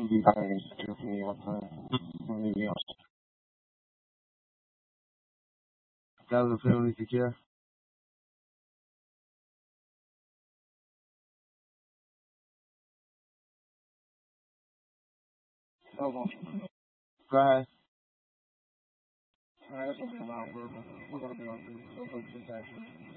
be tiring for me all the time. Anything else? That was a family to care. Hold on. Go ahead. Alright, that's gonna be a lot of verbal. We're gonna be on this.